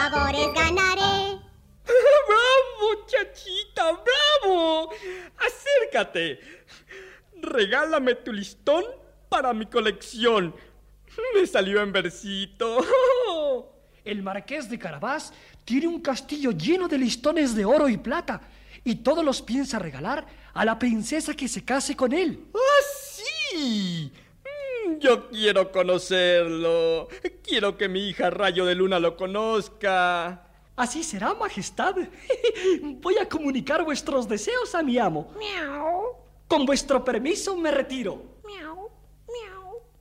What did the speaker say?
favores ganaré. ¡Bravo, chachita, bravo! Acércate. Regálame tu listón para mi colección. Me salió en versito. El marqués de Carabás tiene un castillo lleno de listones de oro y plata y todos los piensa regalar a la princesa que se case con él. ¡Ah, sí! Yo quiero conocerlo. Quiero que mi hija Rayo de Luna lo conozca. Así será, majestad. Voy a comunicar vuestros deseos a mi amo. Miau. Con vuestro permiso me retiro.